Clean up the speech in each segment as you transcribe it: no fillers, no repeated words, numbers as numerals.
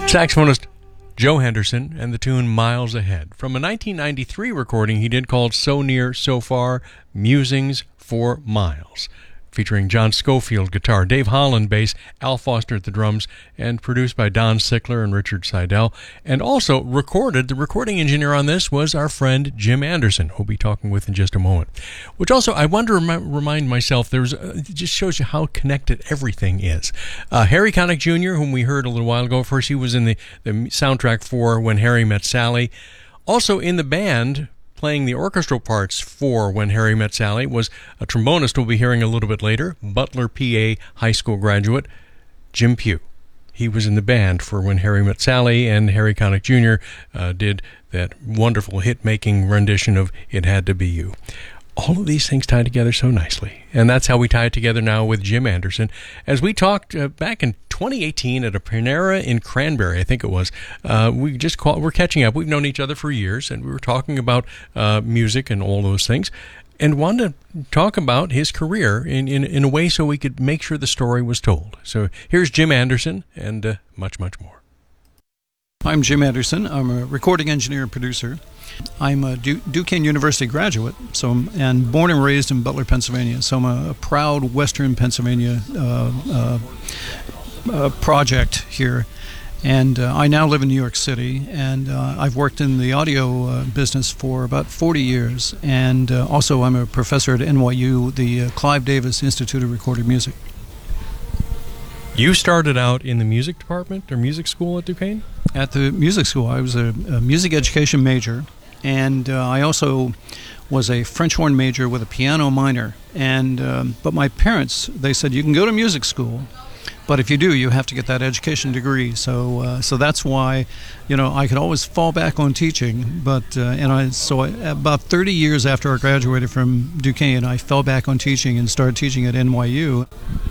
Saxophonist Joe Henderson and the tune Miles Ahead from a 1993 recording he did called So Near, So Far, Musings for Miles, featuring John Schofield guitar, Dave Holland bass, Al Foster at the drums, and produced by Don Sickler and Richard Seidel. And also recorded, the recording engineer on this was our friend Jim Anderson, who we'll be talking with in just a moment. Which also, I want to remind myself, it just shows you how connected everything is. Harry Connick Jr., whom we heard a little while ago, first he was in the soundtrack for When Harry Met Sally. Also in the band, playing the orchestral parts for When Harry Met Sally, was a trombonist we'll be hearing a little bit later, Butler, PA high school graduate, Jim Pugh. He was in the band for When Harry Met Sally, and Harry Connick Jr. Did that wonderful hit-making rendition of It Had to Be You. All of these things tie together so nicely. And that's how we tie it together now with Jim Anderson. As we talked back in 2018 at a Panera in Cranberry, I think it was, we're catching up. We've known each other for years, and we were talking about music and all those things, and wanted to talk about his career in a way so we could make sure the story was told. So here's Jim Anderson and much, much more. I'm Jim Anderson. I'm a recording engineer and producer. I'm a Duquesne University graduate, and born and raised in Butler, Pennsylvania. So I'm a proud Western Pennsylvania project here. And I now live in New York City, and I've worked in the audio business for about 40 years. And also I'm a professor at NYU, the Clive Davis Institute of Recorded Music. You started out in the music department or music school at Duquesne? At the music school, I was a music education major, and I also was a French horn major with a piano minor. And but my parents, they said, you can go to music school, but if you do, you have to get that education degree. So that's why, I could always fall back on teaching. But about 30 years after I graduated from Duquesne, I fell back on teaching and started teaching at NYU.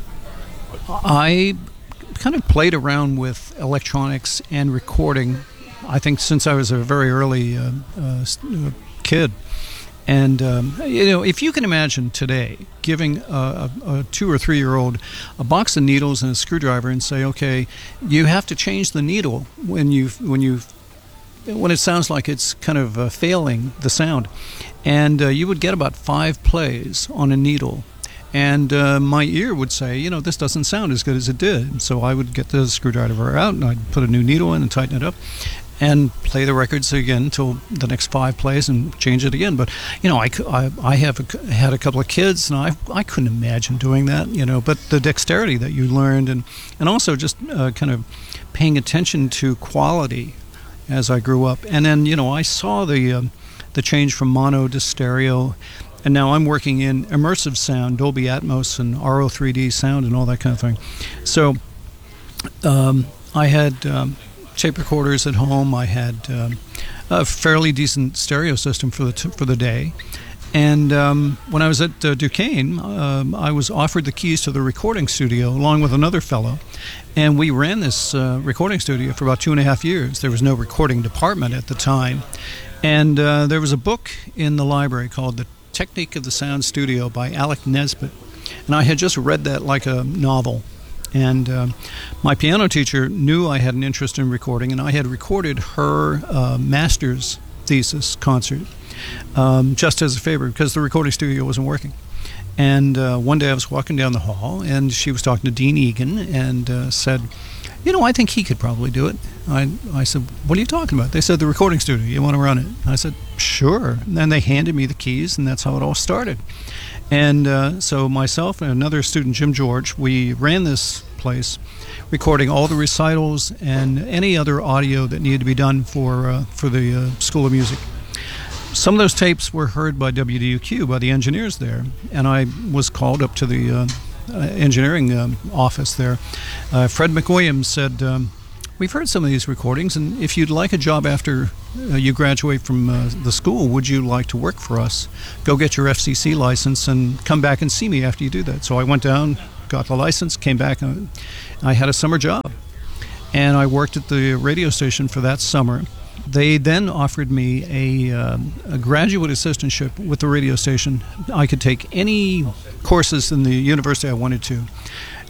I kind of played around with electronics and recording, I think, since I was a very early kid. And, if you can imagine today giving a 2 or 3 year old a box of needles and a screwdriver and say, okay, you have to change the needle when it sounds like it's kind of failing the sound. And you would get about 5 plays on a needle. And my ear would say, this doesn't sound as good as it did. So I would get the screwdriver out and I'd put a new needle in and tighten it up and play the records again until the next 5 plays and change it again. But, I have had a couple of kids, and I couldn't imagine doing that, but the dexterity that you learned and also just kind of paying attention to quality as I grew up. And then, I saw the change from mono to stereo. And now I'm working in immersive sound, Dolby Atmos and RO3D sound and all that kind of thing. So I had tape recorders at home. I had a fairly decent stereo system for the day. And when I was at Duquesne, I was offered the keys to the recording studio along with another fellow. And we ran this recording studio for about 2.5 years. There was no recording department at the time. And there was a book in the library called The Technique of the Sound Studio by Alec Nesbitt, and I had just read that like a novel. And my piano teacher knew I had an interest in recording, and I had recorded her master's thesis concert just as a favor because the recording studio wasn't working. And one day I was walking down the hall, and she was talking to Dean Egan and said, I think he could probably do it. I said, what are you talking about? They said, the recording studio, you want to run it? I said, sure. And then they handed me the keys, and that's how it all started. And so myself and another student, Jim George, we ran this place, recording all the recitals and any other audio that needed to be done for the School of Music. Some of those tapes were heard by WDUQ, by the engineers there, and I was called up to the engineering office there. Fred McWilliams said, we've heard some of these recordings, and if you'd like a job after you graduate from the school, would you like to work for us? Go get your FCC license and come back and see me after you do that. So I went down, got the license, came back, and I had a summer job. And I worked at the radio station for that summer. They then offered me a graduate assistantship with the radio station. I could take any courses in the university I wanted to.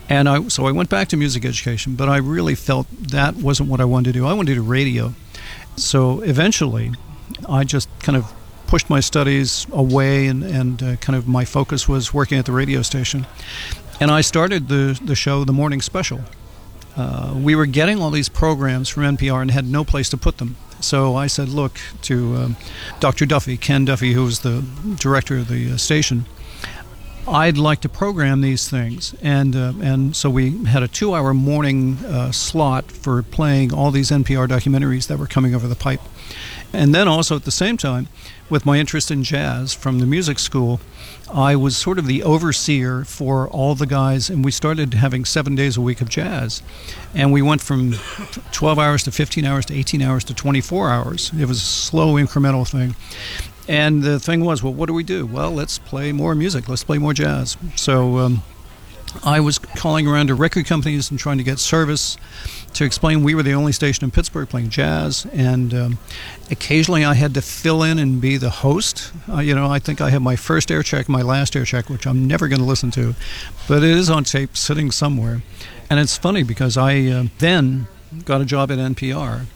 And so I went back to music education, but I really felt that wasn't what I wanted to do. I wanted to do radio. So eventually, I just kind of pushed my studies away, and kind of my focus was working at the radio station. And I started the show, The Morning Special. We were getting all these programs from NPR and had no place to put them. So I said, look, to Dr. Duffy, Ken Duffy, who was the director of the station, I'd like to program these things. And so we had a 2-hour morning slot for playing all these NPR documentaries that were coming over the pipe. And then also at the same time, with my interest in jazz from the music school, I was sort of the overseer for all the guys, and we started having 7 days a week of jazz. And we went from 12 hours to 15 hours to 18 hours to 24 hours. It was a slow, incremental thing. And the thing was, well, what do we do? Well, let's play more music. Let's play more jazz. So I was calling around to record companies and trying to get service to explain we were the only station in Pittsburgh playing jazz. And occasionally I had to fill in and be the host. I think I have my first air check, my last air check, which I'm never going to listen to. But it is on tape sitting somewhere. And it's funny because I then got a job at NPR.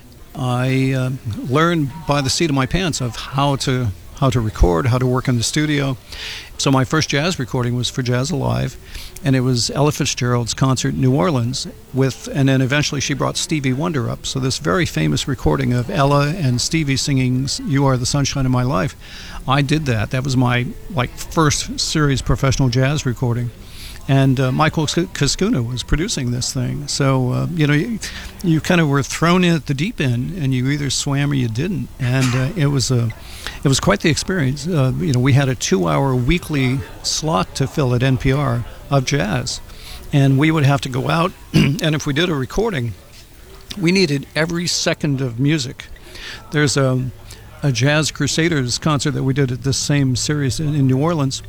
I learned by the seat of my pants of how to record, how to work in the studio. So my first jazz recording was for Jazz Alive, and it was Ella Fitzgerald's concert in New Orleans and then eventually she brought Stevie Wonder up. So this very famous recording of Ella and Stevie singing "You Are the Sunshine of My Life," I did that. That was my first serious professional jazz recording. And Michael Cascuna was producing this thing. So, you kind of were thrown in at the deep end, and you either swam or you didn't. And it was quite the experience. We had a 2-hour weekly slot to fill at NPR of jazz. And we would have to go out, and if we did a recording, we needed every second of music. There's a Jazz Crusaders concert that we did at this same series in New Orleans.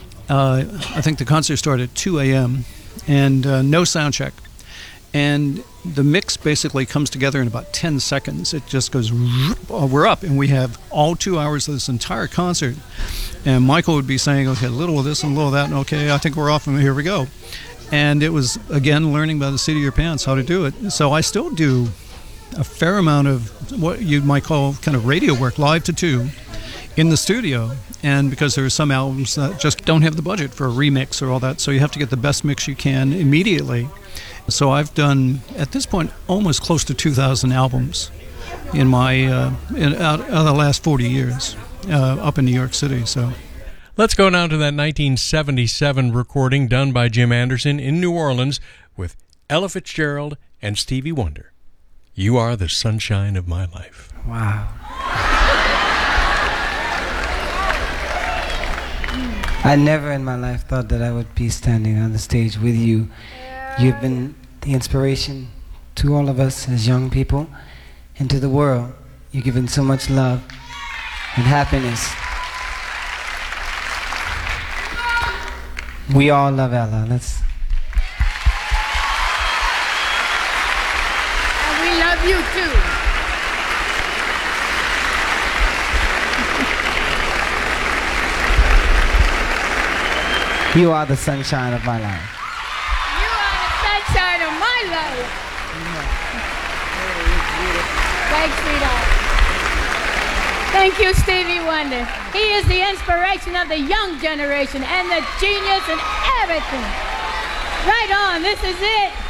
I think the concert started at 2 a.m. and no sound check. And the mix basically comes together in about 10 seconds. It just goes, we're up, and we have all 2 hours of this entire concert. And Michael would be saying, okay, a little of this and a little of that, and okay, I think we're off, and here we go. And it was, again, learning by the seat of your pants how to do it. So I still do a fair amount of what you might call kind of radio work, live to tune, in the studio. And because there are some albums that just don't have the budget for a remix or all that, so you have to get the best mix you can immediately. So I've done, at this point, almost close to 2,000 albums in my out of the last 40 years up in New York City. So let's go now to that 1977 recording done by Jim Anderson in New Orleans with Ella Fitzgerald and Stevie Wonder. You Are the Sunshine of My Life. Wow. I never in my life thought that I would be standing on the stage with you. You've been the inspiration to all of us as young people and to the world. You've given so much love and happiness. We all love Ella. Let's. And we love you too. You are the sunshine of my life. You are the sunshine of my life. Thanks, sweetheart. Thank you, Stevie Wonder. He is the inspiration of the young generation and the genius and everything. Right on, this is it.